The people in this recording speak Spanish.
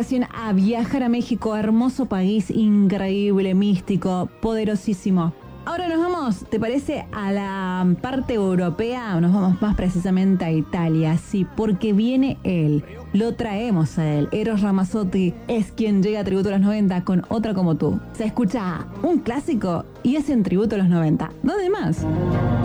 recién a viajar a México, hermoso país, increíble, místico, poderosísimo. Ahora nos vamos, ¿te parece? A la parte europea, nos vamos más precisamente a Italia, sí, porque viene él, lo traemos a él. Eros Ramazzotti es quien llega a Tributo a los 90 con Otra como tú. Se escucha un clásico y es en Tributo a los 90. ¿Dónde más?